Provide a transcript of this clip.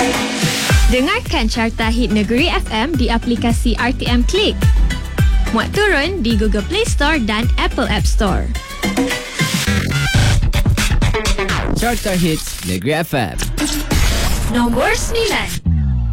Dengarkan Carta Hit Negeri FM di aplikasi RTM Klik. Muat turun di Google Play Store dan Apple App Store. Carta Hits Negeri FM. Nombor 9.